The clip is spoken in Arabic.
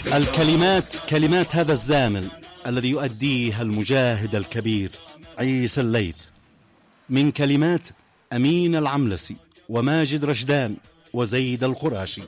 الكلمات كلمات هذا الزامل الذي يؤديها المجاهد الكبير عيسى الليث، من كلمات أمين العملسي وماجد رشدان وزيد القراشي.